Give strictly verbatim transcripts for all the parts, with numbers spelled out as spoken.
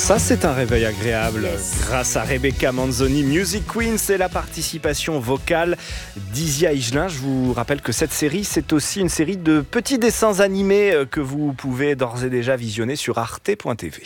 Ça, c'est un réveil agréable. Yes. Grâce à Rebecca Manzoni, Music Queen, c'est la participation vocale d'Isia Higelin. Je vous rappelle que cette série, c'est aussi une série de petits dessins animés que vous pouvez d'ores et déjà visionner sur arte point t v.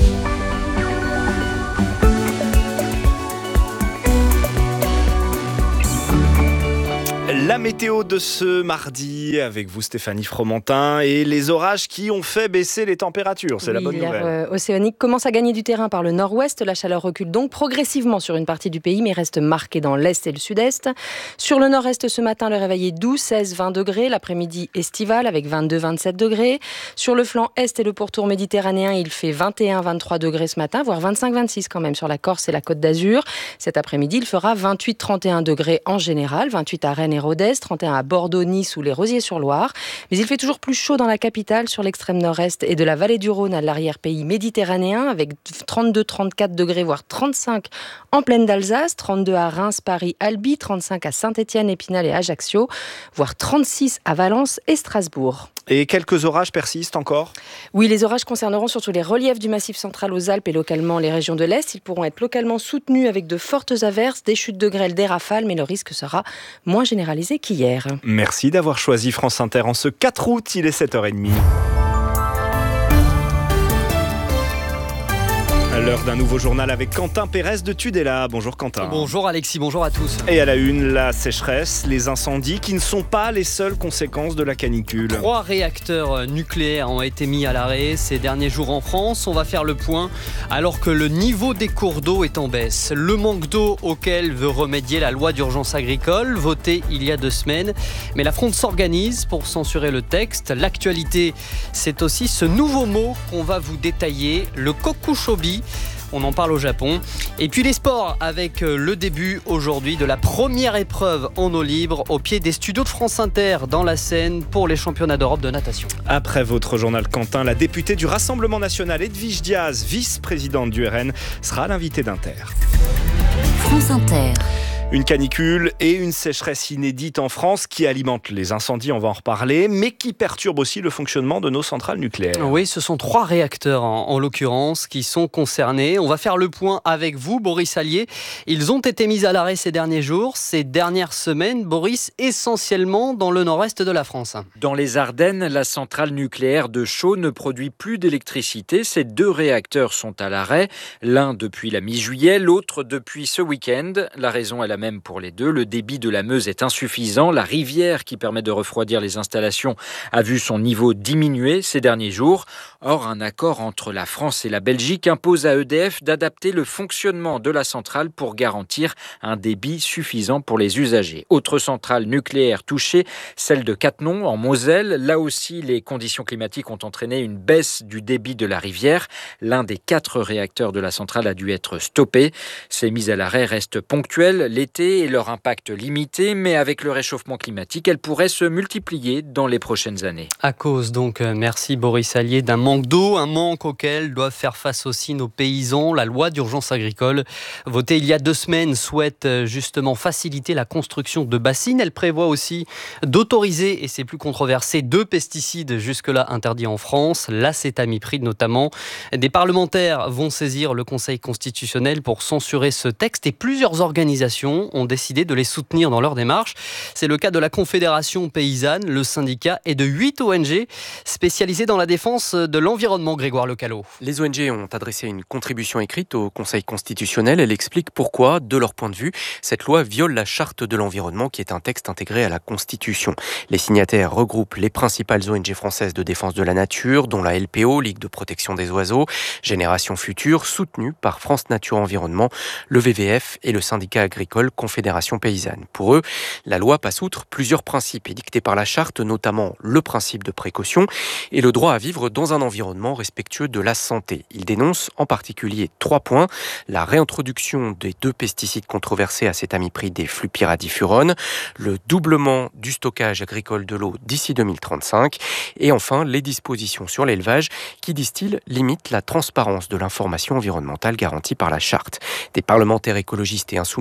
La météo de ce mardi avec vous Stéphanie Fromentin et les orages qui ont fait baisser les températures, c'est oui, la bonne nouvelle. L'air euh, océanique commence à gagner du terrain par le nord-ouest, la chaleur recule donc progressivement sur une partie du pays mais reste marquée dans l'est et le sud-est. Sur le nord-est ce matin, le réveil est doux, seize à vingt degrés, l'après-midi estival avec vingt-deux à vingt-sept degrés. Sur le flanc est et le pourtour méditerranéen, il fait vingt et un à vingt-trois degrés ce matin, voire vingt-cinq à vingt-six quand même sur la Corse et la Côte d'Azur. Cet après-midi, il fera vingt-huit à trente et un degrés en général, vingt-huit à Rennes et Rodez, trente et un à Bordeaux, Nice ou les Rosiers-sur-Loire. Mais il fait toujours plus chaud dans la capitale, sur l'extrême nord-est et de la vallée du Rhône à l'arrière-pays méditerranéen, avec trente-deux à trente-quatre degrés, voire trente-cinq en plaine d'Alsace, trente-deux à Reims, Paris, Albi, trente-cinq à Saint-Étienne, Épinal et Ajaccio, voire trente-six à Valence et Strasbourg. Et quelques orages persistent encore ? Oui, les orages concerneront surtout les reliefs du Massif central aux Alpes et localement les régions de l'Est. Ils pourront être localement soutenus avec de fortes averses, des chutes de grêle, des rafales, mais le risque sera moins généralisé qu'hier. Merci d'avoir choisi France Inter en ce quatre août, il est sept heures trente. À l'heure d'un nouveau journal avec Quentin Pérez de Tudela. Bonjour Quentin. Bonjour Alexis, bonjour à tous. Et à la une, la sécheresse, les incendies qui ne sont pas les seules conséquences de la canicule. Trois réacteurs nucléaires ont été mis à l'arrêt ces derniers jours en France. On va faire le point alors que le niveau des cours d'eau est en baisse. Le manque d'eau auquel veut remédier la loi d'urgence agricole, votée il y a deux semaines. Mais la fronde s'organise pour censurer le texte. L'actualité, c'est aussi ce nouveau mot qu'on va vous détailler, le kokushobi. On en parle au Japon. Et puis les sports avec le début aujourd'hui de la première épreuve en eau libre au pied des studios de France Inter dans la Seine pour les championnats d'Europe de natation. Après votre journal Quentin, la députée du Rassemblement National Edwige Diaz, vice-présidente du R N, sera l'invitée d'Inter. France Inter. Une canicule et une sécheresse inédite en France qui alimentent les incendies, on va en reparler, mais qui perturbent aussi le fonctionnement de nos centrales nucléaires. Oui, ce sont trois réacteurs en, en l'occurrence qui sont concernés. On va faire le point avec vous, Boris Allier. Ils ont été mis à l'arrêt ces derniers jours, ces dernières semaines, Boris, essentiellement dans le nord-est de la France. Dans les Ardennes, la centrale nucléaire de Chaux ne produit plus d'électricité. Ces deux réacteurs sont à l'arrêt, l'un depuis la mi-juillet, l'autre depuis ce week-end. La raison est la même pour les deux. Le débit de la Meuse est insuffisant. La rivière qui permet de refroidir les installations a vu son niveau diminuer ces derniers jours. Or, un accord entre la France et la Belgique impose à E D F d'adapter le fonctionnement de la centrale pour garantir un débit suffisant pour les usagers. Autre centrale nucléaire touchée, celle de Cattenom en Moselle. Là aussi, les conditions climatiques ont entraîné une baisse du débit de la rivière. L'un des quatre réacteurs de la centrale a dû être stoppé. Ces mises à l'arrêt restent ponctuelles l'été et leur impact limité, mais avec le réchauffement climatique, elles pourraient se multiplier dans les prochaines années. À cause donc, merci Boris Allier, d'un manque d'eau, un manque auquel doivent faire face aussi nos paysans. La loi d'urgence agricole, votée il y a deux semaines, souhaite justement faciliter la construction de bassines. Elle prévoit aussi d'autoriser, et c'est plus controversé, deux pesticides jusque-là interdits en France, l'acétamipride notamment. Des parlementaires vont saisir le Conseil constitutionnel pour censurer ce texte et plusieurs organisations ont décidé de les soutenir dans leur démarche. C'est le cas de la Confédération paysanne, le syndicat et de huit O N G spécialisées dans la défense de l'environnement. Grégoire Lecalot. Les O N G ont adressé une contribution écrite au Conseil constitutionnel. Elle explique pourquoi, de leur point de vue, cette loi viole la charte de l'environnement qui est un texte intégré à la Constitution. Les signataires regroupent les principales O N G françaises de défense de la nature, dont la L P O, Ligue de protection des oiseaux, Génération Future, soutenue par France Nature Environnement, le V V F et le syndicat agricole Confédération paysanne. Pour eux, la loi passe outre plusieurs principes édictés par la charte, notamment le principe de précaution et le droit à vivre dans un environnement respectueux de la santé. Ils dénoncent en particulier trois points: la réintroduction des deux pesticides controversés acétamipride et flupiradifurone, le doublement du stockage agricole de l'eau d'ici deux mille trente-cinq et enfin les dispositions sur l'élevage qui, disent-ils, limitent la transparence de l'information environnementale garantie par la charte. Des parlementaires écologistes et insoumis ont de leur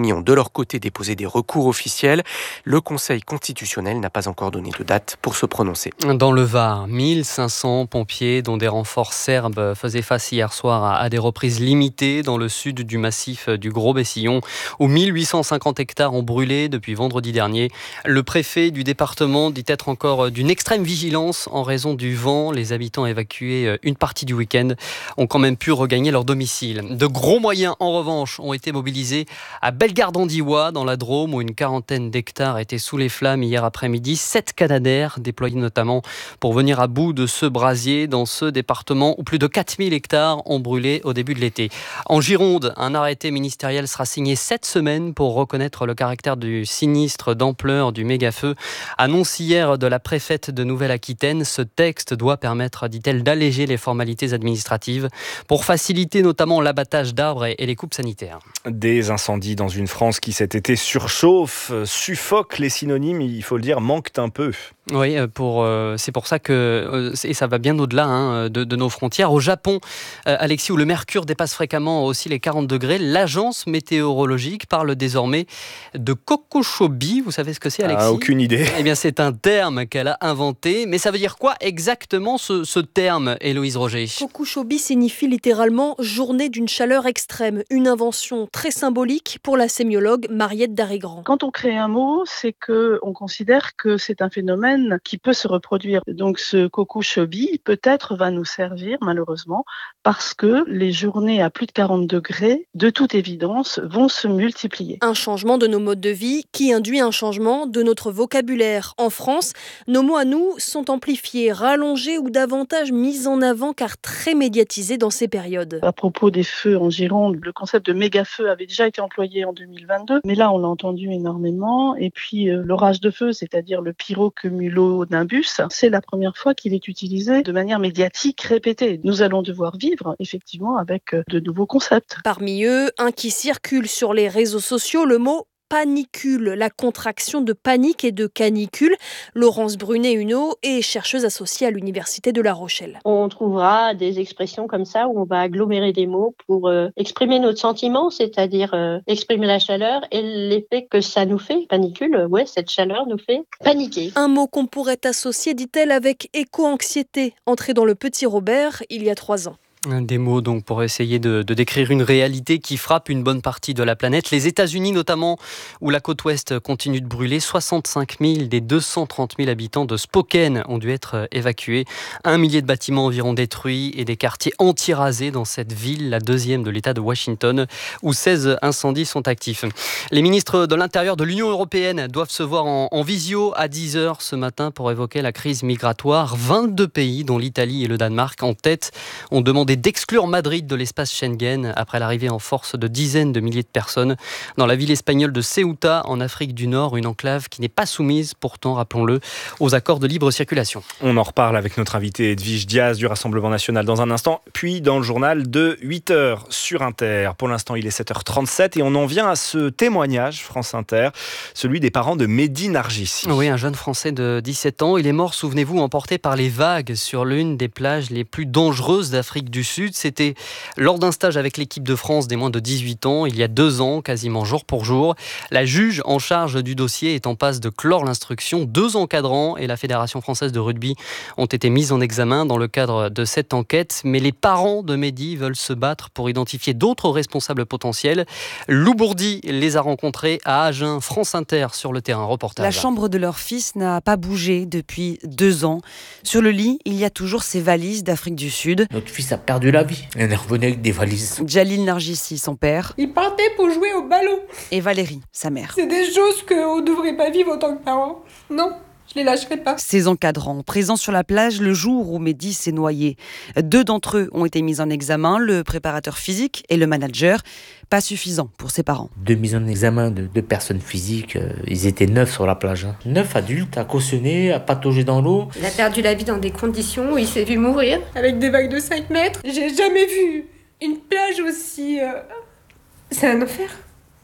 leur côté déposer des recours officiels. Le Conseil constitutionnel n'a pas encore donné de date pour se prononcer. Dans le Var, mille cinq cents pompiers, dont des renforts serbes, faisaient face hier soir à, à des reprises limitées dans le sud du massif du Gros-Bessillon, où mille huit cent cinquante hectares ont brûlé depuis vendredi dernier. Le préfet du département dit être encore d'une extrême vigilance en raison du vent. Les habitants évacués une partie du week-end ont quand même pu regagner leur domicile. De gros moyens, en revanche, ont été mobilisés à Bellegarde-en-Diois, dans la Drôme, où une quarantaine d'hectares étaient sous les flammes hier après-midi. Sept Canadair déployés notamment pour venir à bout de ce brasier dans ce département où plus de quatre mille hectares ont brûlé au début de l'été. En Gironde, un arrêté ministériel sera signé cette semaine pour reconnaître le caractère du sinistre d'ampleur du méga-feu. Annonce hier de la préfète de Nouvelle-Aquitaine, ce texte doit permettre, dit-elle, d'alléger les formalités administratives pour faciliter notamment l'abattage d'arbres et les coupes sanitaires. Des incendies dans une France qui cet été surchauffe, suffoque, les synonymes, il faut le dire, manquent un peu. Oui, pour, euh, c'est pour ça que, euh, et ça va bien au-delà hein, de, de nos frontières. Au Japon, euh, Alexis, où le mercure dépasse fréquemment aussi les quarante degrés, l'agence météorologique parle désormais de kokoshobi. Vous savez ce que c'est, Alexis ? Ah, aucune idée. Eh bien, c'est un terme qu'elle a inventé. Mais ça veut dire quoi exactement ce, ce terme, Héloïse Roger ? Kokoshobi signifie littéralement journée d'une chaleur extrême. Une invention très symbolique pour la sémiologue Mariette Darigrand. Quand on crée un mot, c'est qu'on considère que c'est un phénomène qui peut se reproduire. Donc ce kokoshobi peut-être va nous servir malheureusement parce que les journées à plus de quarante degrés, de toute évidence, vont se multiplier. Un changement de nos modes de vie qui induit un changement de notre vocabulaire. En France, nos mots à nous sont amplifiés, rallongés ou davantage mis en avant car très médiatisés dans ces périodes. À propos des feux en Gironde, le concept de méga-feu avait déjà été employé en deux mille vingt-deux, mais là on l'a entendu énormément. Et puis euh, l'orage de feu, c'est-à-dire le pyrocumulonimbus, c'est la première fois qu'il est utilisé de manière médiatique répétée. Nous allons devoir vivre effectivement avec de nouveaux concepts. Parmi eux, un qui circule sur les réseaux sociaux, le mot panicule, la contraction de panique et de canicule. Laurence Brunet-Huneau est chercheuse associée à l'Université de La Rochelle. On trouvera des expressions comme ça où on va agglomérer des mots pour euh, exprimer notre sentiment, c'est-à-dire euh, exprimer la chaleur et l'effet que ça nous fait. Panicule, ouais, cette chaleur nous fait paniquer. Un mot qu'on pourrait associer, dit-elle, avec éco-anxiété, entré dans le Petit Robert il y a trois ans. Des mots donc pour essayer de, de décrire une réalité qui frappe une bonne partie de la planète. Les États-Unis notamment, où la côte ouest continue de brûler. soixante-cinq mille des deux cent trente mille habitants de Spokane ont dû être évacués. Un millier de bâtiments environ détruits et des quartiers anti-rasés dans cette ville, la deuxième de l'État de Washington, où seize incendies sont actifs. Les ministres de l'Intérieur de l'Union européenne doivent se voir en, en visio à dix heures ce matin pour évoquer la crise migratoire. vingt-deux pays, dont l'Italie et le Danemark en tête, ont demandé d'exclure Madrid de l'espace Schengen après l'arrivée en force de dizaines de milliers de personnes dans la ville espagnole de Ceuta en Afrique du Nord, une enclave qui n'est pas soumise pourtant, rappelons-le, aux accords de libre circulation. On en reparle avec notre invité Edwige Diaz du Rassemblement National dans un instant, puis dans le journal de huit heures sur Inter. Pour l'instant, il est sept heures trente-sept et on en vient à ce témoignage France Inter, celui des parents de Mehdi Nargissi. Oui, un jeune Français de dix-sept ans. Il est mort, souvenez-vous, emporté par les vagues sur l'une des plages les plus dangereuses d'Afrique du Sud. C'était lors d'un stage avec l'équipe de France des moins de dix-huit ans, il y a deux ans, quasiment jour pour jour. La juge en charge du dossier est en passe de clore l'instruction. Deux encadrants et la Fédération française de rugby ont été mis en examen dans le cadre de cette enquête. Mais les parents de Mehdi veulent se battre pour identifier d'autres responsables potentiels. Lou Bourdi les a rencontrés à Agen, France Inter, sur le terrain. Reportage. La chambre de leur fils n'a pas bougé depuis deux ans. Sur le lit, il y a toujours ces valises d'Afrique du Sud. Notre fils a perdu la vie. Il est revenu avec des valises. Jalil Nargissi, son père. Il partait pour jouer au ballon. Et Valérie, sa mère. C'est des choses qu'on ne devrait pas vivre en tant que parents. Non, je les lâcherai pas. Ces encadrants, présents sur la plage le jour où Mehdi s'est noyé. Deux d'entre eux ont été mis en examen, le préparateur physique et le manager. Pas suffisant pour ses parents. Deux mises en examen de deux personnes physiques, euh, ils étaient neuf sur la plage. Hein. Neuf adultes à cautionner, à patauger dans l'eau. Il a perdu la vie dans des conditions où il s'est vu mourir. Avec des vagues de cinq mètres. J'ai jamais vu une plage aussi... Euh... C'est un enfer.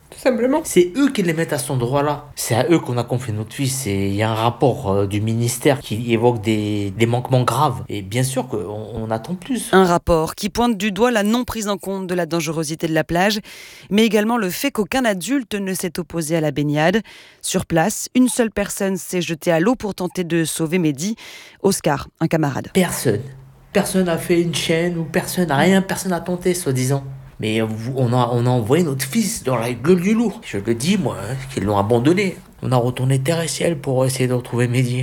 tout simplement. C'est eux qui les mettent à cet endroit-là. C'est à eux qu'on a confié notre fils. Il y a un rapport euh, du ministère qui évoque des, des manquements graves. Et bien sûr qu'on on attend plus. Un rapport qui pointe du doigt la non prise en compte de la dangerosité de la plage, mais également le fait qu'aucun adulte ne s'est opposé à la baignade. Sur place, une seule personne s'est jetée à l'eau pour tenter de sauver Mehdi. Oscar, un camarade. Personne. Personne n'a fait une chaîne ou personne n'a rien, personne n'a tenté, soi-disant. Mais on a, on a envoyé notre fils dans la gueule du loup. Je le dis, moi, hein, qu'ils l'ont abandonné. On a retourné terre et ciel pour essayer de retrouver Mehdi,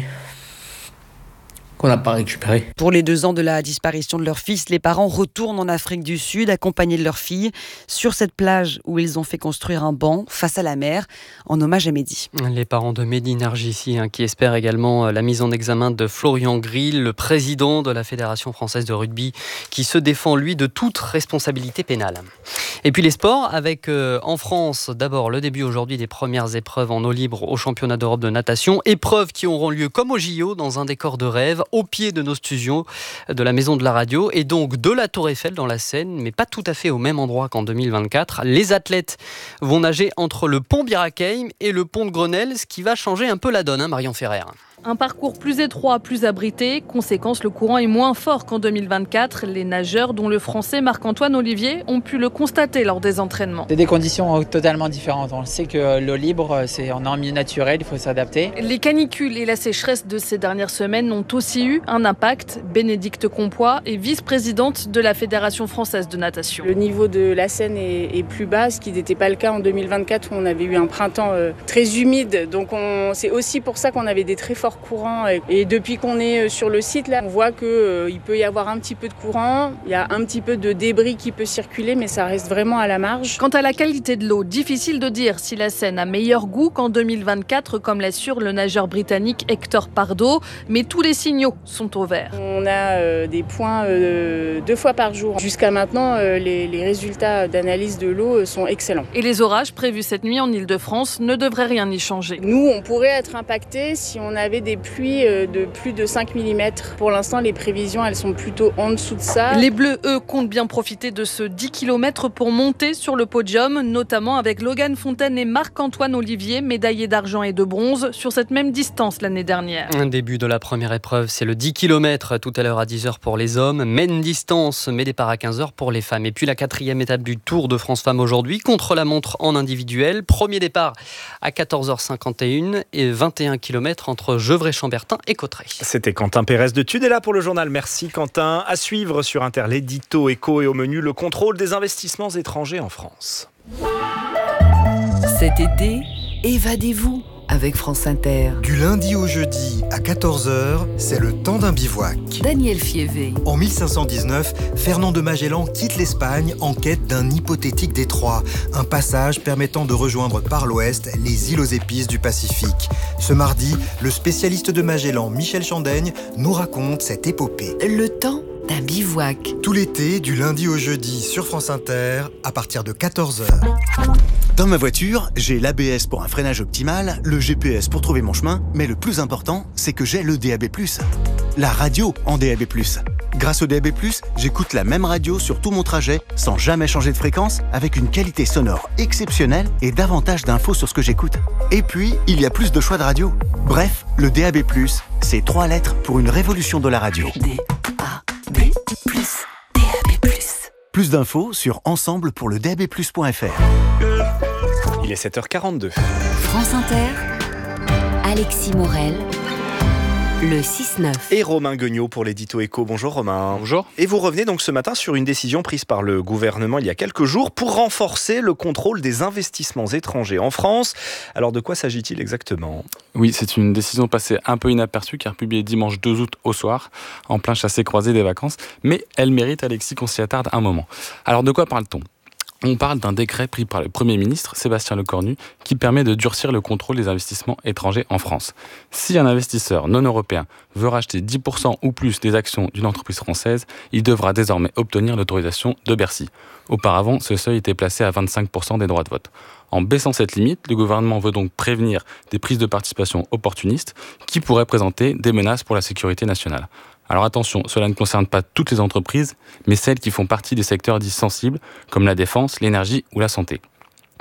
qu'on n'a pas récupéré. Pour les deux ans de la disparition de leur fils, les parents retournent en Afrique du Sud, accompagnés de leur fille, sur cette plage où ils ont fait construire un banc face à la mer, en hommage à Mehdi. Les parents de Mehdi Nargissi, hein, qui espèrent également la mise en examen de Florian Grill, le président de la Fédération française de rugby, qui se défend, lui, de toute responsabilité pénale. Et puis les sports, avec euh, en France, d'abord le début aujourd'hui des premières épreuves en eau libre au championnat d'Europe de natation. Épreuves qui auront lieu comme au J O, dans un décor de rêve, au pied de nos studios de la Maison de la Radio et donc de la Tour Eiffel dans la Seine, mais pas tout à fait au même endroit qu'en deux mille vingt-quatre. Les athlètes vont nager entre le pont Birakeim et le pont de Grenelle, ce qui va changer un peu la donne, hein, Marion Ferrer. Un parcours plus étroit, plus abrité. Conséquence, le courant est moins fort qu'en deux mille vingt-quatre. Les nageurs, dont le français Marc-Antoine Olivier, ont pu le constater lors des entraînements. C'est des conditions totalement différentes. On sait que l'eau libre, c'est en milieu naturel, il faut s'adapter. Les canicules et la sécheresse de ces dernières semaines ont aussi eu un impact. Bénédicte Compoix est vice-présidente de la Fédération française de natation. Le niveau de la Seine est, est plus bas, ce qui n'était pas le cas en deux mille vingt-quatre où on avait eu un printemps euh, très humide. Donc on, c'est aussi pour ça qu'on avait des très forts courant et depuis qu'on est sur le site là, on voit que euh, il peut y avoir un petit peu de courant, il y a un petit peu de débris qui peut circuler, mais ça reste vraiment à la marge. Quant à la qualité de l'eau, difficile de dire si la Seine a meilleur goût qu'en deux mille vingt-quatre, comme l'assure le nageur britannique Hector Pardo, mais tous les signaux sont au vert. On a euh, des points euh, deux fois par jour. Jusqu'à maintenant, euh, les, les résultats d'analyse de l'eau sont excellents. Et les orages prévus cette nuit en Île-de-France ne devraient rien y changer. Nous, on pourrait être impactés si on avait des pluies de plus de cinq millimètres. Pour l'instant, les prévisions, elles sont plutôt en dessous de ça. Les Bleus, eux, comptent bien profiter de ce dix kilomètres pour monter sur le podium, notamment avec Logan Fontaine et Marc-Antoine Olivier, médaillés d'argent et de bronze sur cette même distance l'année dernière. Un début de la première épreuve, c'est le dix kilomètres tout à l'heure à dix heures pour les hommes. Même distance, mais départ à quinze heures pour les femmes. Et puis la quatrième étape du Tour de France Femmes aujourd'hui, contre la montre en individuel. Premier départ à quatorze heures cinquante et un et vingt et un kilomètres entre Gevrey-Chambertin et Cauterets. C'était Quentin Pérez de Tude est là pour le journal. Merci Quentin. À suivre sur Inter, l'édito éco et au menu, le contrôle des investissements étrangers en France. Cet été, évadez-vous avec France Inter. Du lundi au jeudi à quatorze heures, c'est le temps d'un bivouac. Daniel Fievé. En mille cinq cent dix-neuf, Fernand de Magellan quitte l'Espagne en quête d'un hypothétique détroit, un passage permettant de rejoindre par l'ouest les îles aux épices du Pacifique. Ce mardi, le spécialiste de Magellan, Michel Chandaigne, nous raconte cette épopée. Le temps d'un bivouac. Tout l'été, du lundi au jeudi sur France Inter, à partir de quatorze heures. Dans ma voiture, j'ai l'A B S pour un freinage optimal, le G P S pour trouver mon chemin, mais le plus important, c'est que j'ai le D A B plus. La radio en D A B plus. Grâce au D A B plus, j'écoute la même radio sur tout mon trajet, sans jamais changer de fréquence, avec une qualité sonore exceptionnelle et davantage d'infos sur ce que j'écoute. Et puis, il y a plus de choix de radio. Bref, le D A B plus, c'est trois lettres pour une révolution de la radio. D A B plus, D A B plus. Plus d'infos sur ensemble pour le D A B plus point F R. Il est sept heures quarante-deux. France Inter, Alexis Morel, le six neuf. Et Romain Guignot pour l'édito éco. Bonjour Romain. Bonjour. Et vous revenez donc ce matin sur une décision prise par le gouvernement il y a quelques jours pour renforcer le contrôle des investissements étrangers en France. Alors de quoi s'agit-il exactement ? Oui, c'est une décision passée un peu inaperçue car publiée dimanche deux août au soir, en plein chassé-croisé des vacances. Mais elle mérite, Alexis, qu'on s'y attarde un moment. Alors de quoi parle-t-on ? On parle d'un décret pris par le Premier ministre, Sébastien Lecornu, qui permet de durcir le contrôle des investissements étrangers en France. Si un investisseur non européen veut racheter dix pour cent ou plus des actions d'une entreprise française, il devra désormais obtenir l'autorisation de Bercy. Auparavant, ce seuil était placé à vingt-cinq pour cent des droits de vote. En baissant cette limite, le gouvernement veut donc prévenir des prises de participation opportunistes qui pourraient présenter des menaces pour la sécurité nationale. Alors attention, cela ne concerne pas toutes les entreprises, mais celles qui font partie des secteurs dits sensibles, comme la défense, l'énergie ou la santé.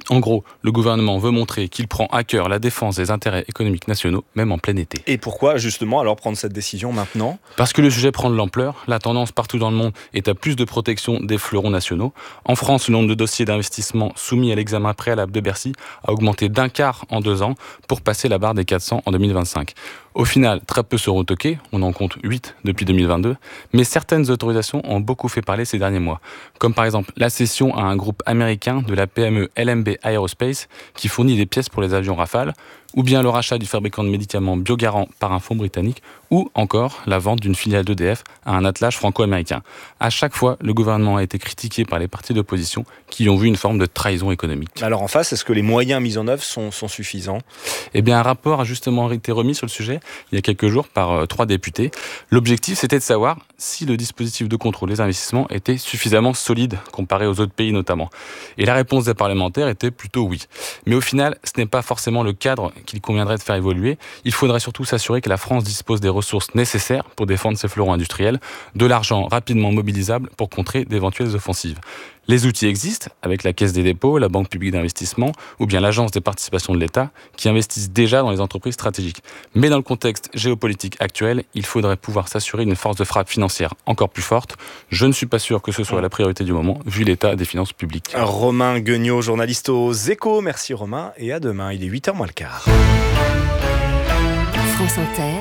En gros, le gouvernement veut montrer qu'il prend à cœur la défense des intérêts économiques nationaux, même en plein été. Et pourquoi justement alors prendre cette décision maintenant ? Parce que le sujet prend de l'ampleur. La tendance partout dans le monde est à plus de protection des fleurons nationaux. En France, le nombre de dossiers d'investissement soumis à l'examen préalable de Bercy a augmenté d'un quart en deux ans pour passer la barre des quatre cents en deux mille vingt-cinq. Au final, très peu seront toqués, on en compte huit depuis deux mille vingt-deux, mais certaines autorisations ont beaucoup fait parler ces derniers mois, comme par exemple la cession à un groupe américain de la P M E L M B Aerospace qui fournit des pièces pour les avions Rafale, ou bien le rachat du fabricant de médicaments Biogarant par un fonds britannique, ou encore la vente d'une filiale d'E D F à un attelage franco-américain. À chaque fois, le gouvernement a été critiqué par les partis d'opposition qui ont vu une forme de trahison économique. Alors en face, est-ce que les moyens mis en œuvre sont, sont suffisants ? Eh bien, un rapport a justement été remis sur le sujet il y a quelques jours par euh, trois députés. L'objectif, c'était de savoir si le dispositif de contrôle des investissements était suffisamment solide comparé aux autres pays notamment. Et la réponse des parlementaires était plutôt oui. Mais au final, ce n'est pas forcément le cadre qu'il conviendrait de faire évoluer. Il faudrait surtout s'assurer que la France dispose des ressources nécessaires pour défendre ses fleurons industriels, de l'argent rapidement mobilisable pour contrer d'éventuelles offensives. Les outils existent, avec la Caisse des dépôts, la Banque publique d'investissement ou bien l'Agence des participations de l'État, qui investissent déjà dans les entreprises stratégiques. Mais dans le contexte géopolitique actuel, il faudrait pouvoir s'assurer d'une force de frappe financière encore plus forte. Je ne suis pas sûr que ce soit la priorité du moment, vu l'état des finances publiques. Romain Guignot, journaliste aux Échos. Merci Romain, et à demain. Il est huit heures moins le quart. France Inter,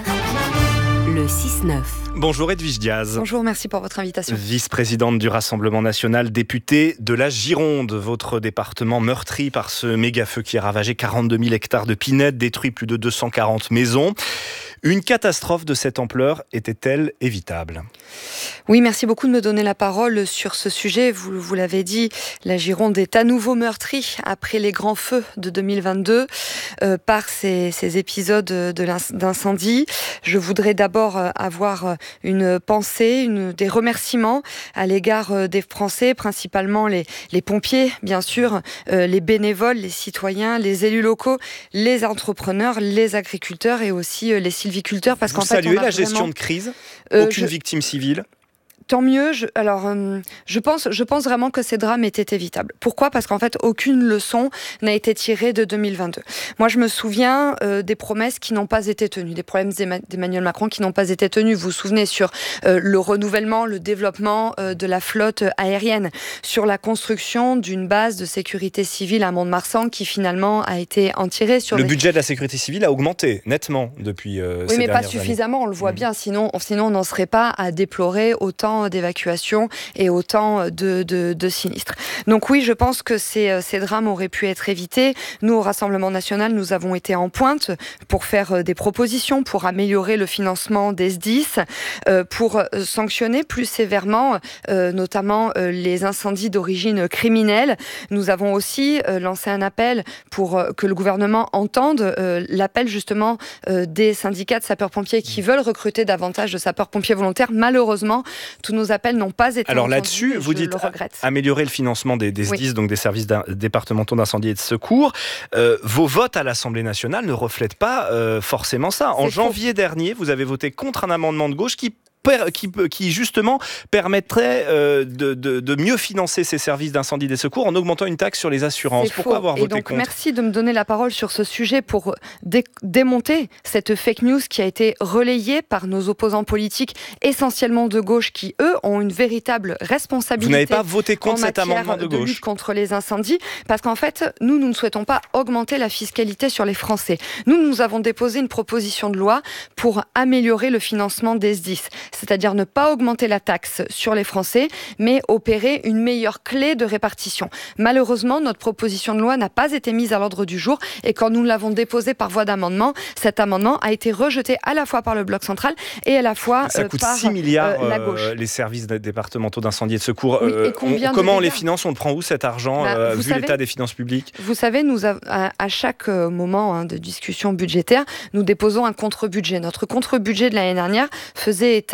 le six neuf. Bonjour Edwige Diaz. Bonjour, merci pour votre invitation. Vice-présidente du Rassemblement national, députée de la Gironde, votre département meurtri par ce méga-feu qui a ravagé quarante-deux mille hectares de pinèdes, détruit plus de deux cent quarante maisons. Une catastrophe de cette ampleur était-elle évitable ? Oui, merci beaucoup de me donner la parole sur ce sujet. Vous, vous l'avez dit, la Gironde est à nouveau meurtrie après les grands feux de deux mille vingt-deux euh, par ces, ces épisodes de d'incendie. Je voudrais d'abord avoir une pensée, une, des remerciements à l'égard des Français, principalement les, les pompiers, bien sûr, euh, les bénévoles, les citoyens, les élus locaux, les entrepreneurs, les agriculteurs et aussi euh, les sylviculteurs. Parce Vous qu'en fait, saluez on a la gestion vraiment... de crise ? euh, Aucune je... victime civile ? Tant mieux. Je, alors, euh, je pense, je pense vraiment que ces drames étaient évitables. Pourquoi ? Parce qu'en fait, aucune leçon n'a été tirée de deux mille vingt-deux. Moi, je me souviens euh, des promesses qui n'ont pas été tenues, des problèmes d'Emmanuel Macron qui n'ont pas été tenus. Vous vous souvenez sur euh, le renouvellement, le développement euh, de la flotte aérienne, sur la construction d'une base de sécurité civile à Mont-de-Marsan qui finalement a été entirée. Sur le des... budget de la sécurité civile a augmenté nettement depuis euh, oui, ces mais dernières pas suffisamment. années. On le voit mmh. bien. Sinon, sinon on n'en serait pas à déplorer autant d'évacuations et autant de, de, de sinistres. Donc oui, je pense que ces, ces drames auraient pu être évités. Nous, au Rassemblement national, nous avons été en pointe pour faire des propositions, pour améliorer le financement des S D I S, euh, pour sanctionner plus sévèrement, euh, notamment euh, les incendies d'origine criminelle. Nous avons aussi euh, lancé un appel pour euh, que le gouvernement entende euh, l'appel justement euh, des syndicats de sapeurs-pompiers qui veulent recruter davantage de sapeurs-pompiers volontaires. Malheureusement, tous nos appels n'ont pas été Alors entendus. là-dessus, vous dites le regrette. améliorer le financement des, des S D I S, oui. donc des services départementaux d'incendie et de secours. Euh, vos votes à l'Assemblée nationale ne reflètent pas euh, forcément ça. En janvier faux. dernier, vous avez voté contre un amendement de gauche qui Qui, qui justement permettrait euh, de, de, de mieux financer ces services d'incendie et des secours en augmentant une taxe sur les assurances. C'est Pourquoi faux. avoir et voté donc, contre ? Merci de me donner la parole sur ce sujet pour dé- démonter cette fake news qui a été relayée par nos opposants politiques, essentiellement de gauche, qui eux ont une véritable responsabilité. Vous n'avez pas voté contre cet amendement de gauche de lutte contre les incendies, parce qu'en fait, nous, nous ne souhaitons pas augmenter la fiscalité sur les Français. Nous, nous avons déposé une proposition de loi pour améliorer le financement des S D I S, c'est-à-dire ne pas augmenter la taxe sur les Français, mais opérer une meilleure clé de répartition. Malheureusement, notre proposition de loi n'a pas été mise à l'ordre du jour et quand nous l'avons déposée par voie d'amendement, cet amendement a été rejeté à la fois par le Bloc central et à la fois Ça euh, coûte par six milliards, euh, la gauche. Euh, les services départementaux d'incendie et de secours. Oui, euh, et combien on, comment on les milliards finance ? On le prend où cet argent, bah, euh, vu savez, l'état des finances publiques ? Vous savez, nous à, à chaque moment hein, de discussion budgétaire, nous déposons un contre-budget. Notre contre-budget de l'année dernière faisait état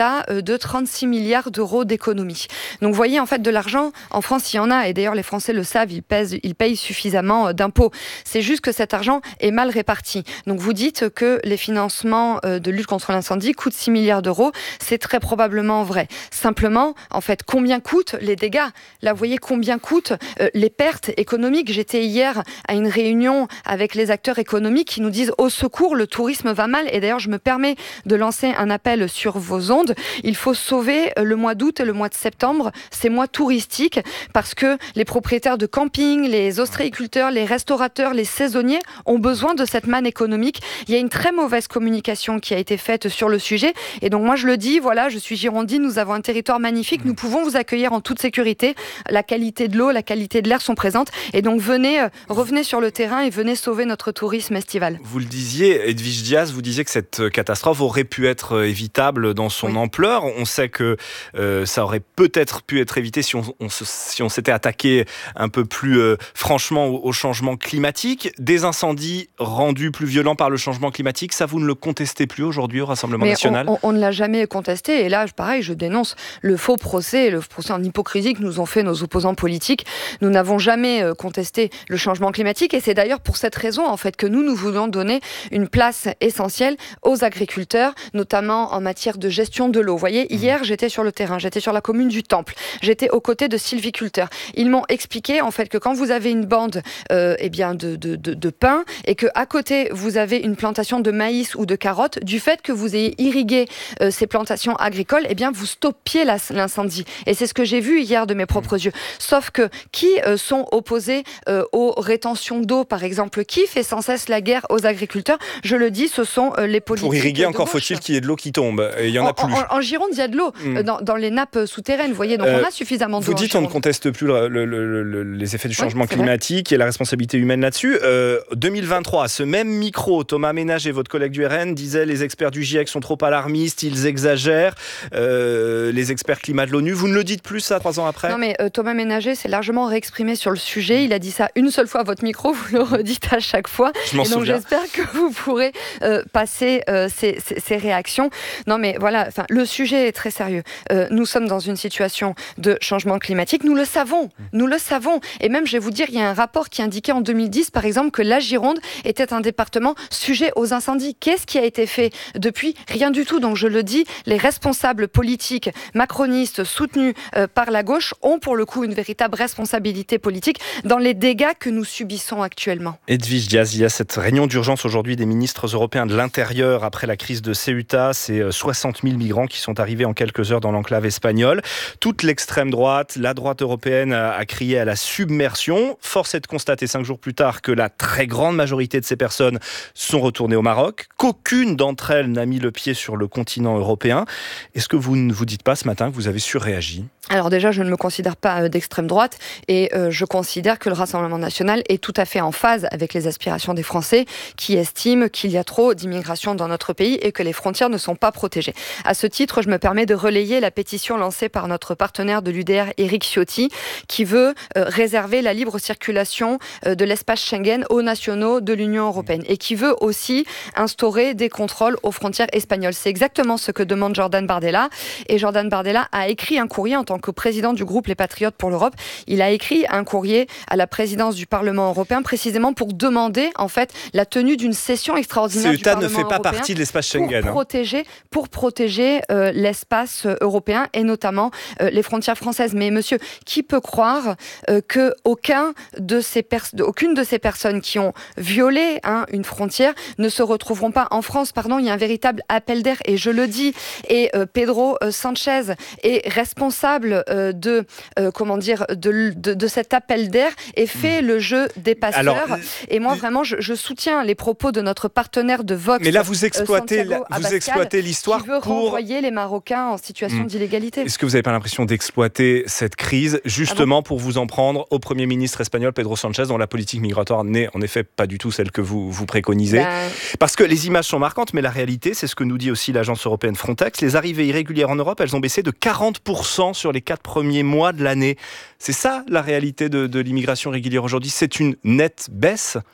au-delà de trente-six milliards d'euros d'économies. Donc vous voyez, en fait, de l'argent, en France, il y en a, et d'ailleurs les Français le savent, ils, pèsent, ils payent suffisamment d'impôts. C'est juste que cet argent est mal réparti. Donc vous dites que les financements de lutte contre l'incendie coûtent six milliards d'euros, c'est très probablement vrai. Simplement, en fait, combien coûtent les dégâts ? Là, vous voyez combien coûtent euh, les pertes économiques. J'étais hier à une réunion avec les acteurs économiques qui nous disent au secours, le tourisme va mal. Et d'ailleurs, je me permets de lancer un appel sur vos ondes. Il faut sauver le mois d'août et le mois de septembre, ces mois touristiques, parce que les propriétaires de camping, les ostréiculteurs, les restaurateurs, les saisonniers ont besoin de cette manne économique. Il y a une très mauvaise communication qui a été faite sur le sujet. Et donc moi, je le dis, voilà, je suis girondine, nous avons un territoire magnifique, nous pouvons vous accueillir en toute sécurité. La qualité de l'eau, la qualité de l'air sont présentes. Et donc venez, euh, revenez sur le terrain et venez sauver notre tourisme estival. Vous le disiez, Edwige Diaz, vous disiez que cette catastrophe aurait pu être évitable dans son oui. ampleur. On sait que euh, ça aurait peut-être pu être évité si on, on, se, si on s'était attaqué un peu plus euh, franchement au, au changement climatique. Des incendies rendus plus violents par le changement climatique, ça vous ne le contestez plus aujourd'hui au Rassemblement Mais national ? on, on, on ne l'a jamais contesté. Et là, pareil, je dénonce le faux procès, le procès en hypocrisie que nous ont fait nos opposants politiques. Nous n'avons jamais contesté le changement climatique et c'est d'ailleurs pour cette raison en fait que nous, nous voulons donner une place essentielle aux agriculteurs, notamment en matière de gestion de l'eau. Vous voyez, hier, j'étais sur le terrain, j'étais sur la commune du Temple, j'étais aux côtés de sylviculteurs. Ils m'ont expliqué en fait que quand vous avez une bande euh, eh bien de, de, de, de pin et qu'à côté, vous avez une plantation de maïs ou de carottes, du fait que vous ayez irrigué euh, ces plantations agricoles, eh bien vous stoppiez la, l'incendie. Et c'est ce que j'ai vu hier de mes propres yeux. Sauf que qui euh, sont opposés euh, aux rétentions d'eau, par exemple, qui fait sans cesse la guerre aux agriculteurs ? Je le dis, ce sont euh, les politiques. Pour irriguer, encore gauche. faut-il qu'il y ait de l'eau qui tombe. Et il y en a en, plus. En, en Gironde, il y a de l'eau mmh. dans, dans les nappes souterraines. Vous voyez, donc euh, on a suffisamment d'eau. Vous dites on ne conteste plus le, le, le, le, les effets du changement oui, climatique vrai. Et la responsabilité humaine là-dessus. Euh, deux mille vingt-trois, à ce même micro, Thomas Ménager, votre collègue du R N, disait les experts du GIEC sont trop alarmistes, ils exagèrent. Euh, les experts climat de l'ONU, vous ne le dites plus ça trois ans après ? Non mais euh, Thomas Ménager s'est largement réexprimé sur le sujet. Il a dit ça une seule fois à votre micro, vous le redites à chaque fois. Je m'en et donc souviens. J'espère que vous pourrez euh, passer euh, ces, ces, ces réactions. Non mais voilà, le sujet est très sérieux. Euh, nous sommes dans une situation de changement climatique. Nous le savons, nous le savons. Et même, je vais vous dire, il y a un rapport qui indiquait en deux mille dix, par exemple, que la Gironde était un département sujet aux incendies. Qu'est-ce qui a été fait depuis ? Rien du tout. Donc je le dis, les responsables politiques macronistes soutenus euh, par la gauche ont pour le coup une véritable responsabilité politique dans les dégâts que nous subissons actuellement. Edwige Diaz, il y a cette réunion d'urgence aujourd'hui des ministres européens de l'Intérieur après la crise de Ceuta. C'est soixante mille migrants qui sont arrivés en quelques heures dans l'enclave espagnole. Toute l'extrême droite, la droite européenne a, a crié à la submersion. Force est de constater cinq jours plus tard que la très grande majorité de ces personnes sont retournées au Maroc, qu'aucune d'entre elles n'a mis le pied sur le continent européen. Est-ce que vous ne vous dites pas ce matin que vous avez surréagi ? Alors déjà, je ne me considère pas d'extrême droite et euh, je considère que le Rassemblement national est tout à fait en phase avec les aspirations des Français qui estiment qu'il y a trop d'immigration dans notre pays et que les frontières ne sont pas protégées. À ce titre, je me permets de relayer la pétition lancée par notre partenaire de l'U D R, Éric Ciotti, qui veut euh, réserver la libre circulation euh, de l'espace Schengen aux nationaux de l'Union européenne et qui veut aussi instaurer des contrôles aux frontières espagnoles. C'est exactement ce que demande Jordan Bardella et Jordan Bardella a écrit un courrier en tant que président du groupe Les Patriotes pour l'Europe. Il a écrit un courrier à la présidence du Parlement européen précisément pour demander en fait la tenue d'une session extraordinaire du Parlement européen. Ceuta ne fait pas partie de l'espace Schengen. Pour protéger, pour protéger euh, l'espace européen et notamment euh, les frontières françaises. Mais monsieur, qui peut croire euh, que aucun de ces pers- aucune de ces personnes qui ont violé hein, une frontière ne se retrouveront pas en France ? Pardon, il y a un véritable appel d'air et je le dis. Et euh, Pedro euh, Sanchez est responsable euh, de euh, comment dire de, de, de cet appel d'air et fait mmh. le jeu des passeurs. Alors, et moi vraiment, je, je soutiens les propos de notre partenaire de Vox. Mais là, vous exploitez, euh, la, vous exploitez l'histoire qui veut pour renvoyer les Marocains en situation mmh. d'illégalité. Est-ce que vous n'avez pas l'impression d'exploiter cette crise justement ah bon pour vous en prendre au Premier ministre espagnol Pedro Sanchez, dont la politique migratoire n'est en effet pas du tout celle que vous, vous préconisez ben... Parce que les images sont marquantes, mais la réalité, c'est ce que nous dit aussi l'agence européenne Frontex. Les arrivées irrégulières en Europe, elles ont baissé de quarante pour cent sur les quatre premiers mois de l'année. C'est ça la réalité de, de l'immigration régulière aujourd'hui. C'est une nette baisse.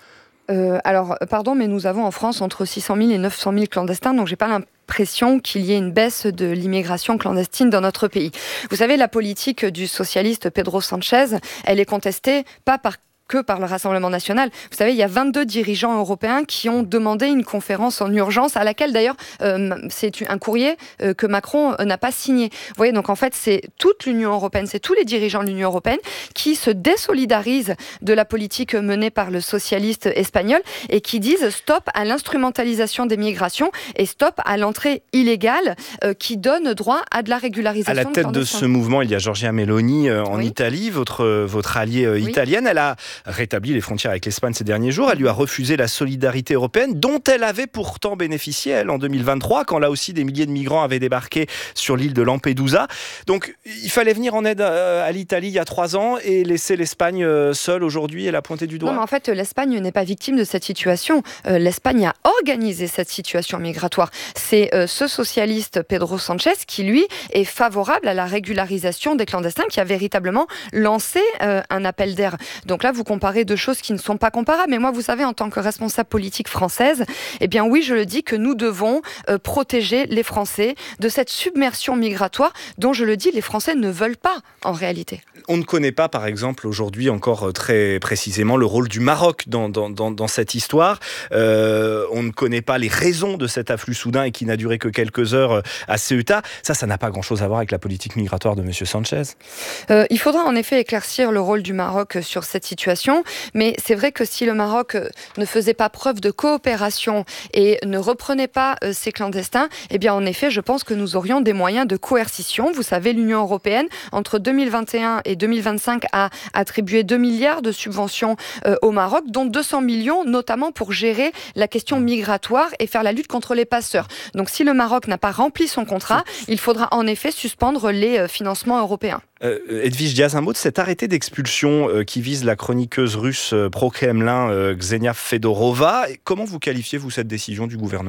euh, Alors, pardon, mais nous avons en France entre six cent mille et neuf cent mille clandestins, donc j'ai pas l'impression qu'il y ait une baisse de l'immigration clandestine dans notre pays. Vous savez, la politique du socialiste Pedro Sánchez, elle est contestée pas par que par le Rassemblement national. Vous savez, il y a vingt-deux dirigeants européens qui ont demandé une conférence en urgence, à laquelle d'ailleurs, euh, c'est un courrier euh, que Macron euh, n'a pas signé. Vous voyez, donc en fait, c'est toute l'Union européenne, c'est tous les dirigeants de l'Union européenne qui se désolidarisent de la politique menée par le socialiste espagnol et qui disent stop à l'instrumentalisation des migrations et stop à l'entrée illégale euh, qui donne droit à de la régularisation. À la tête de ce mouvement, il y a Giorgia Meloni euh, en oui. Italie, votre, votre alliée euh, oui. italienne. Elle a rétabli les frontières avec l'Espagne ces derniers jours. Elle lui a refusé la solidarité européenne dont elle avait pourtant bénéficié, elle, en deux mille vingt-trois, quand là aussi des milliers de migrants avaient débarqué sur l'île de Lampedusa. Donc il fallait venir en aide à l'Italie il y a trois ans et laisser l'Espagne seule aujourd'hui et la pointer du doigt. Non, mais en fait, l'Espagne n'est pas victime de cette situation. Euh, L'Espagne a organisé cette situation migratoire. C'est euh, ce socialiste Pedro Sánchez qui, lui, est favorable à la régularisation des clandestins, qui a véritablement lancé euh, un appel d'air. Donc là, vous comparez deux choses qui ne sont pas comparables. Mais moi, vous savez, en tant que responsable politique française, eh bien oui, je le dis que nous devons euh, protéger les Français de cette submersion migratoire dont, je le dis, les Français ne veulent pas en réalité. On ne connaît pas, par exemple, aujourd'hui encore très précisément le rôle du Maroc dans, dans, dans, dans cette histoire. Euh, on ne connaît pas les raisons de cet afflux soudain et qui n'a duré que quelques heures à Ceuta. Ça, ça n'a pas grand-chose à voir avec la politique migratoire de M. Sánchez. Euh, il faudra en effet éclaircir le rôle du Maroc sur cette situation. Mais c'est vrai que si le Maroc ne faisait pas preuve de coopération et ne reprenait pas euh, ces clandestins, eh bien en effet, je pense que nous aurions des moyens de coercition. Vous savez, l'Union européenne, entre deux mille vingt et un et deux mille vingt-cinq, a attribué deux milliards de subventions euh, au Maroc, dont deux cents millions, notamment pour gérer la question migratoire et faire la lutte contre les passeurs. Donc si le Maroc n'a pas rempli son contrat, il faudra en effet suspendre les euh, financements européens. Euh, Edwige Diaz, un mot de cet arrêté d'expulsion euh, qui vise la chroniqueuse russe euh, pro-Kremlin euh, Ksenia Fedorova. Comment vous qualifiez-vous cette décision du gouvernement ?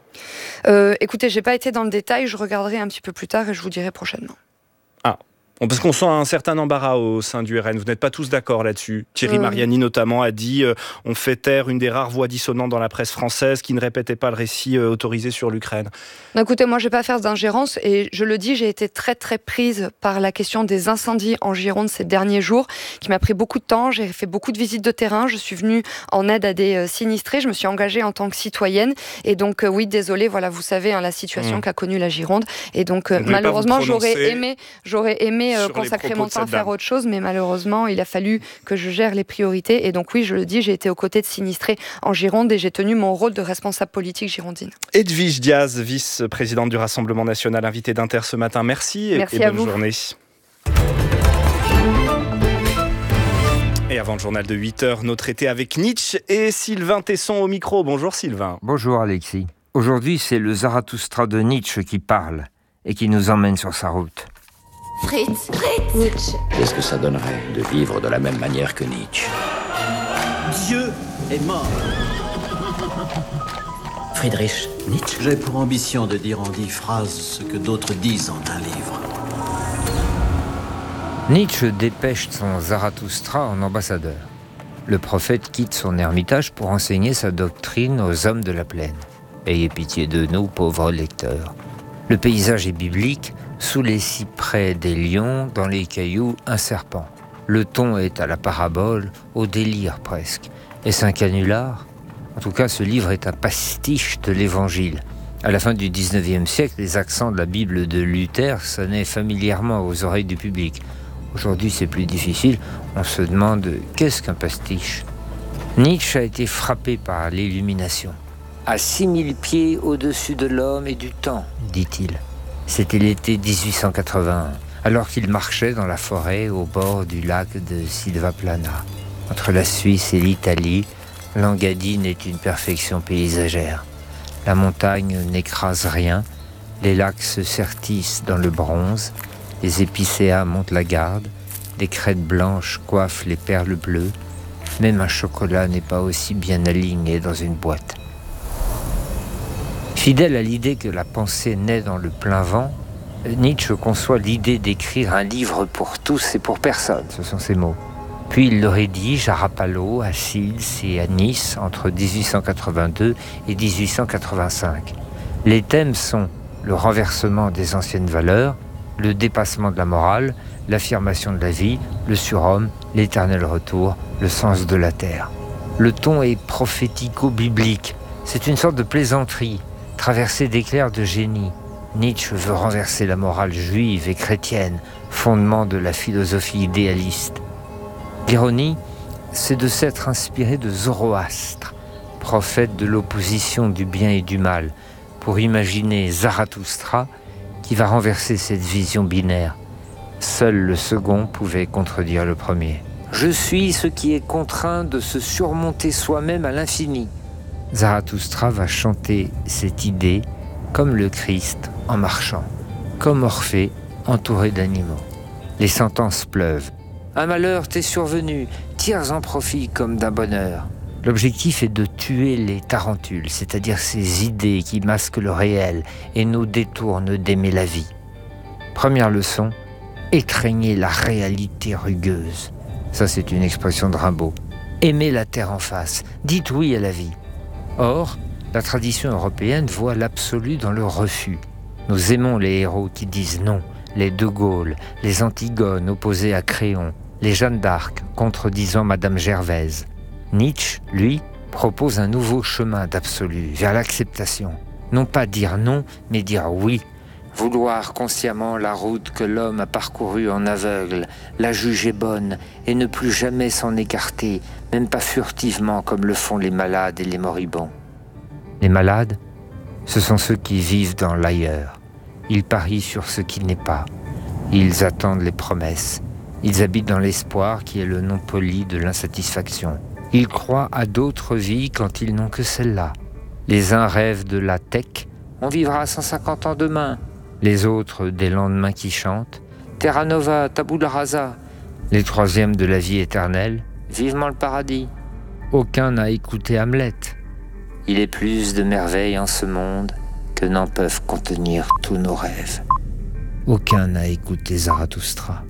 euh, Écoutez, je n'ai pas été dans le détail, je regarderai un petit peu plus tard et je vous dirai prochainement. Ah. Parce qu'on sent un certain embarras au sein du R N. Vous n'êtes pas tous d'accord là-dessus. Thierry euh... Mariani, notamment, a dit euh, « On fait taire une des rares voix dissonantes dans la presse française qui ne répétait pas le récit euh, autorisé sur l'Ukraine. » Écoutez, moi, je ne vais pas faire d'ingérence. Et je le dis, j'ai été très, très prise par la question des incendies en Gironde ces derniers jours, qui m'a pris beaucoup de temps. J'ai fait beaucoup de visites de terrain. Je suis venue en aide à des euh, sinistrés. Je me suis engagée en tant que citoyenne. Et donc, euh, oui, désolée, voilà, vous savez, hein, la situation mmh. qu'a connue la Gironde. Et donc, euh, malheureusement, j'aurais aimé, j'aurais aimé Euh, consacrer mon temps à faire autre chose, mais malheureusement, il a fallu que je gère les priorités. Et donc oui, je le dis, j'ai été aux côtés de sinistrés en Gironde et j'ai tenu mon rôle de responsable politique girondine. Edwige Diaz, vice-présidente du Rassemblement national, invitée d'Inter ce matin. Merci, Merci et, et à bonne vous. journée. Et avant le journal de huit heures, notre été avec Nietzsche et Sylvain Tesson au micro. Bonjour Sylvain. Bonjour Alexis. Aujourd'hui, c'est le Zarathustra de Nietzsche qui parle et qui nous emmène sur sa route. Fritz, Fritz, Nietzsche. Qu'est-ce que ça donnerait de vivre de la même manière que Nietzsche? Dieu est mort. Friedrich Nietzsche. J'ai pour ambition de dire en dix phrases ce que d'autres disent en un livre. Nietzsche dépêche son Zarathustra en ambassadeur. Le prophète quitte son ermitage pour enseigner sa doctrine aux hommes de la plaine. Ayez pitié de nous, pauvres lecteurs. Le paysage est biblique. Sous les cyprès des lions, dans les cailloux, un serpent. Le ton est à la parabole, au délire presque. Est-ce un canular ? En tout cas, ce livre est un pastiche de l'Évangile. À la fin du dix-neuvième siècle, les accents de la Bible de Luther sonnaient familièrement aux oreilles du public. Aujourd'hui, c'est plus difficile. On se demande qu'est-ce qu'un pastiche ? Nietzsche a été frappé par l'illumination. À six mille pieds au-dessus de l'homme et du temps, dit-il. C'était l'été dix-huit cent quatre-vingt-un, alors qu'il marchait dans la forêt au bord du lac de Silvaplana. Entre la Suisse et l'Italie, l'Engadine est une perfection paysagère. La montagne n'écrase rien, les lacs se sertissent dans le bronze, les épicéas montent la garde, les crêtes blanches coiffent les perles bleues, même un chocolat n'est pas aussi bien aligné dans une boîte. Fidèle à l'idée que la pensée naît dans le plein vent, Nietzsche conçoit l'idée d'écrire un livre pour tous et pour personne, ce sont ses mots. Puis il le rédige à Rapallo, à Sils et à Nice entre dix-huit cent quatre-vingt-deux et dix-huit cent quatre-vingt-cinq. Les thèmes sont le renversement des anciennes valeurs, le dépassement de la morale, l'affirmation de la vie, le surhomme, l'éternel retour, le sens de la terre. Le ton est prophético-biblique. C'est une sorte de plaisanterie, traversée d'éclairs de génie. Nietzsche veut renverser la morale juive et chrétienne, fondement de la philosophie idéaliste. L'ironie, c'est de s'être inspiré de Zoroastre, prophète de l'opposition du bien et du mal, pour imaginer Zarathustra qui va renverser cette vision binaire. Seul le second pouvait contredire le premier. Je suis ce qui est contraint de se surmonter soi-même à l'infini. Zarathustra va chanter cette idée comme le Christ en marchant, comme Orphée entouré d'animaux. Les sentences pleuvent. Un malheur t'est survenu, tire-en profit comme d'un bonheur. L'objectif est de tuer les tarentules, c'est-à-dire ces idées qui masquent le réel et nous détournent d'aimer la vie. Première leçon, étreignez la réalité rugueuse. Ça, c'est une expression de Rimbaud. Aimez la terre en face, dites oui à la vie. Or, la tradition européenne voit l'absolu dans le refus. Nous aimons les héros qui disent non, les De Gaulle, les Antigones opposées à Créon, les Jeanne d'Arc contredisant Madame Gervaise. Nietzsche, lui, propose un nouveau chemin d'absolu, vers l'acceptation. Non pas dire non, mais dire oui. Vouloir consciemment la route que l'homme a parcourue en aveugle, la juger bonne et ne plus jamais s'en écarter, même pas furtivement comme le font les malades et les moribonds. Les malades, ce sont ceux qui vivent dans l'ailleurs. Ils parient sur ce qui n'est pas. Ils attendent les promesses. Ils habitent dans l'espoir qui est le nom poli de l'insatisfaction. Ils croient à d'autres vies quand ils n'ont que celle-là. Les uns rêvent de la tech, on vivra cent cinquante ans demain. Les autres des lendemains qui chantent, Terra Nova, Tabula Rasa. Les troisièmes de la vie éternelle, vivement le paradis. Aucun n'a écouté Hamlet. Il est plus de merveilles en ce monde que n'en peuvent contenir tous nos rêves. Aucun n'a écouté Zarathustra.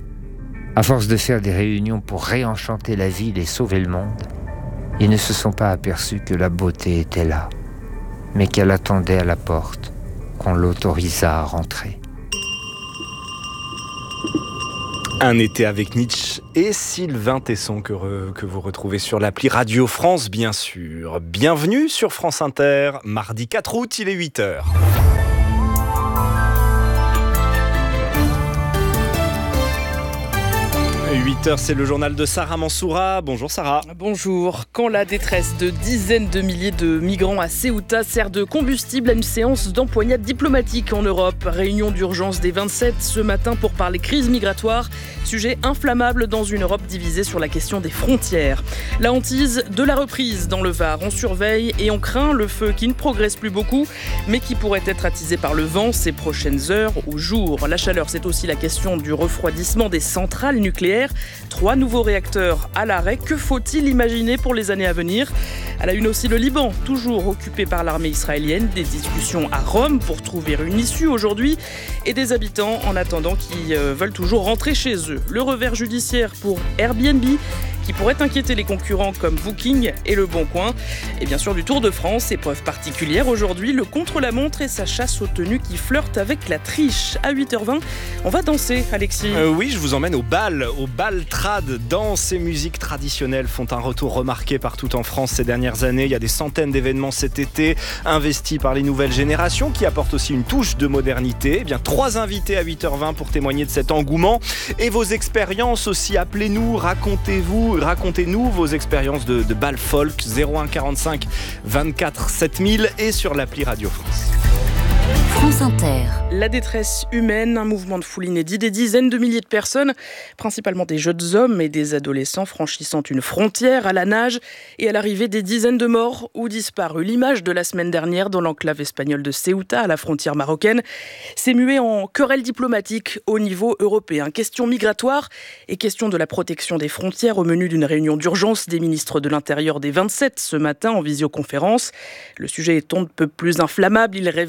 À force de faire des réunions pour réenchanter la ville et sauver le monde, ils ne se sont pas aperçus que la beauté était là, mais qu'elle attendait à la porte, qu'on l'autorisât à rentrer. Un été avec Nietzsche et Sylvain Tesson que, re, que vous retrouvez sur l'appli Radio France, bien sûr. Bienvenue sur France Inter, mardi quatre août, il est huit heures. huit heures, c'est le journal de Sarah Mansoura. Bonjour Sarah. Bonjour. Quand la détresse de dizaines de milliers de migrants à Ceuta sert de combustible à une séance d'empoignade diplomatique en Europe. Réunion d'urgence des vingt-sept ce matin pour parler crise migratoire. Sujet inflammable dans une Europe divisée sur la question des frontières. La hantise de la reprise dans le Var. On surveille et on craint le feu qui ne progresse plus beaucoup, mais qui pourrait être attisé par le vent ces prochaines heures ou jours. La chaleur, c'est aussi la question du refroidissement des centrales nucléaires. Trois nouveaux réacteurs à l'arrêt. Que faut-il imaginer pour les années à venir ? À la une aussi, le Liban, toujours occupé par l'armée israélienne. Des discussions à Rome pour trouver une issue aujourd'hui. Et des habitants, en attendant, qui euh, veulent toujours rentrer chez eux. Le revers judiciaire pour Airbnb, qui pourrait inquiéter les concurrents comme Booking et Le Bon Coin. Et bien sûr du Tour de France, épreuve particulière aujourd'hui, le contre-la-montre et sa chasse aux tenues qui flirtent avec la triche. À huit heures vingt, on va danser, Alexis. Euh, oui, je vous emmène au bal, au bal trad. Danse et musique traditionnelles font un retour remarqué partout en France ces dernières années. Il y a des centaines d'événements cet été, investis par les nouvelles générations, qui apportent aussi une touche de modernité. Eh bien, trois invités à huit heures vingt pour témoigner de cet engouement. Et vos expériences aussi, appelez-nous, racontez-vous. Racontez-nous vos expériences de, de bal folk zéro un quarante-cinq vingt-quatre sept mille et sur l'appli Radio France. France Inter. La détresse humaine, un mouvement de foule inédit, des dizaines de milliers de personnes, principalement des jeunes hommes et des adolescents franchissant une frontière à la nage et à l'arrivée des dizaines de morts ou disparus. L'image de la semaine dernière dans l'enclave espagnole de Ceuta, à la frontière marocaine, s'est muée en querelle diplomatique au niveau européen. Question migratoire et question de la protection des frontières au menu d'une réunion d'urgence des ministres de l'Intérieur des vingt-sept ce matin en visioconférence. Le sujet est on ne peut plus inflammable, il révèle des fragments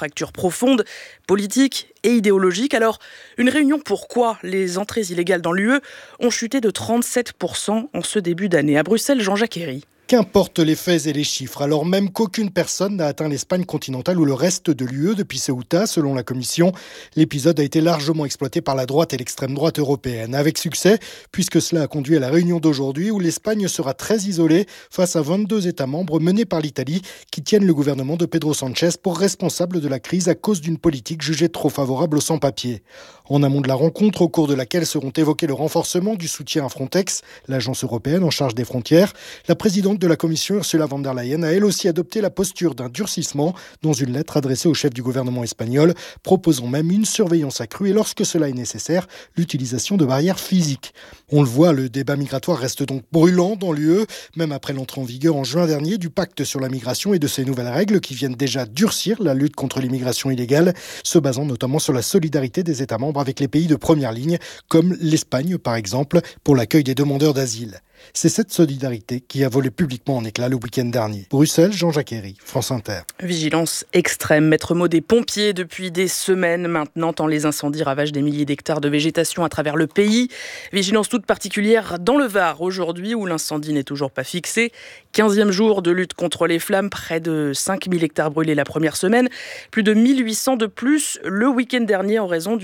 fracture profonde, politique et idéologique. Alors, une réunion pourquoi les entrées illégales dans l'U E ont chuté de trente-sept pour cent en ce début d'année. À Bruxelles, Jean-Jacques Herry. Qu'importent les faits et les chiffres, alors même qu'aucune personne n'a atteint l'Espagne continentale ou le reste de l'U E depuis Ceuta, selon la Commission. L'épisode a été largement exploité par la droite et l'extrême droite européenne, avec succès, puisque cela a conduit à la réunion d'aujourd'hui où l'Espagne sera très isolée face à vingt-deux États membres menés par l'Italie qui tiennent le gouvernement de Pedro Sánchez pour responsable de la crise à cause d'une politique jugée trop favorable aux sans-papiers. En amont de la rencontre, au cours de laquelle seront évoqués le renforcement du soutien à Frontex, l'agence européenne en charge des frontières, la présidente de la Commission, Ursula von der Leyen, a elle aussi adopté la posture d'un durcissement dans une lettre adressée au chef du gouvernement espagnol, proposant même une surveillance accrue et, lorsque cela est nécessaire, l'utilisation de barrières physiques. On le voit, le débat migratoire reste donc brûlant dans l'U E, même après l'entrée en vigueur en juin dernier du pacte sur la migration et de ses nouvelles règles qui viennent déjà durcir la lutte contre l'immigration illégale, se basant notamment sur la solidarité des États membres avec les pays de première ligne, comme l'Espagne par exemple, pour l'accueil des demandeurs d'asile. C'est cette solidarité qui a volé publiquement en éclats le week-end dernier. Bruxelles, Jean-Jacques Herry, France Inter. Vigilance extrême, maître mot des pompiers depuis des semaines maintenant, tant les incendies ravagent des milliers d'hectares de végétation à travers le pays. Vigilance toute particulière dans le Var aujourd'hui où l'incendie n'est toujours pas fixé. quinzième jour de lutte contre les flammes, près de cinq mille hectares brûlés la première semaine, plus de mille huit cents de plus le week-end dernier en raison du